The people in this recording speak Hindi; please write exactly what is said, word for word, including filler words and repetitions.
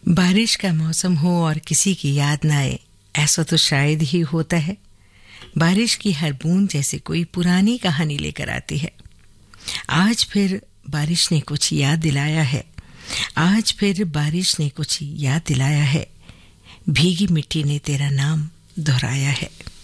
बारिश का मौसम हो और किसी की याद ना आए, ऐसा तो शायद ही होता है। बारिश की हर बूंद जैसे कोई पुरानी कहानी लेकर आती है। आज फिर बारिश ने कुछ याद दिलाया है आज फिर बारिश ने कुछ याद दिलाया है। भीगी मिट्टी ने तेरा नाम दोहराया है।